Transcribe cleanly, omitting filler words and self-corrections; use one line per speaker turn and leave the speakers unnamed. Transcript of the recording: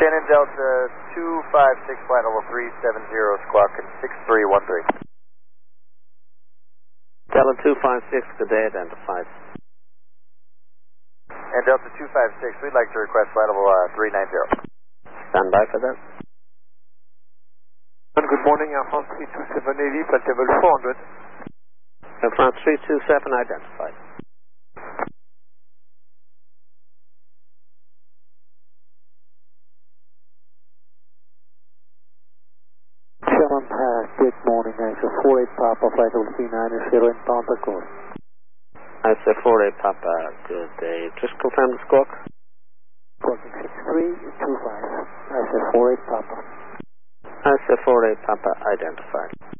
Shannon Delta 256, flight level 370, squawk and 6313.
Delta 256, good day, identified.
And Delta 256, we'd like to request flight level 390.
Stand by for that.
Good morning, Air France 327 flight level 400.
Air France 327, identified.
Sherman Pass, good morning, ISO 48 Papa, flight level 390 in Panta Coast.
ISO 48 Papa, good day. Just confirm the squawk.
Squawking 6325, ISO 48 Papa.
ISO 48 Papa, identified.